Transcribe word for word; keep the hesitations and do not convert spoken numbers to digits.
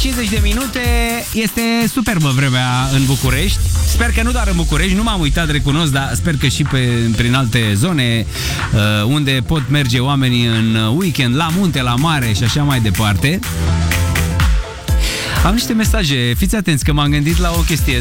cincizeci de minute. Este superbă vremea în București. Sper că nu doar în București, nu m-am uitat, recunosc, dar sper că și pe, prin alte zone unde pot merge oamenii în weekend, la munte, la mare și așa mai departe. Am niște mesaje, fiți atenți că m-am gândit la o chestie.